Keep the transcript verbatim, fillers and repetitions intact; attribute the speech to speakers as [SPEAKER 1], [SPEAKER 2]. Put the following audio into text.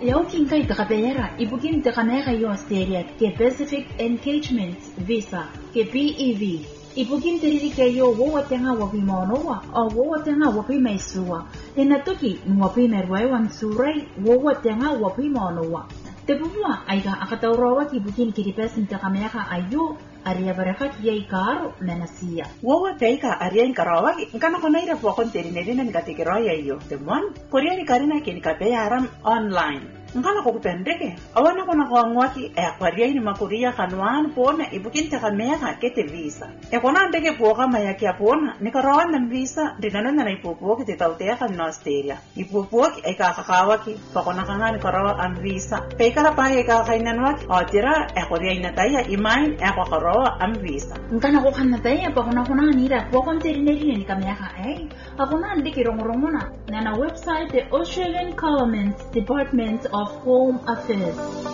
[SPEAKER 1] Yaukin kay takapera, ibukin takamera yo Australia ke Pacific Engagement Visa ke P E V. Ibukin teriri kayo wo tenga wapi monowa o wo tenga wapi maisua. Tenatoki wapi merwai wan surai wo tenga wapi monowa. Tebua aiga akataurawa kibukin kiripesin takamera ayo aria baraka kiai karo nanasia.
[SPEAKER 2] Wawa peika aria inkarawa nkana kona ira pokon terinedina nikatekeroya iyo. Temon korea ni karina kini kapea aram online. Ngala ko kupendeke awana kona ko ngwaki e akwaria ni makuria kanwan pona ibukin takamera kete visa. E kona ndeke poka maya kia pona nikarawa na visa dinana na ipopoki tetautea kan Australia. Ipopoki e kakakawaki pakona kanga nikarawa am visa. Peika la pae ka kainanwaki atira e korea inataya imain e kakarawa am visa.
[SPEAKER 1] Ngana ko kanataya pakona kona nira pokon terinedina nikamera ai. Akona ndeke rongorongona na na website the Australian Government Department of Home Affairs.